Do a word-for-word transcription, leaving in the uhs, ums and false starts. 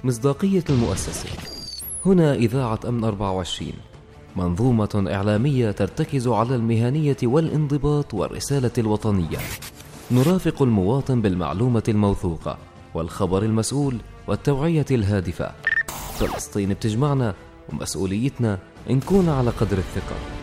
مصداقية المؤسسة. هنا إذاعة أمن أربعة وعشرين، منظومة إعلامية ترتكز على المهنية والانضباط والرسالة الوطنية. نرافق المواطن بالمعلومة الموثوقة والخبر المسؤول والتوعية الهادفة. فلسطين بتجمعنا، ومسؤوليتنا نكون على قدر الثقة.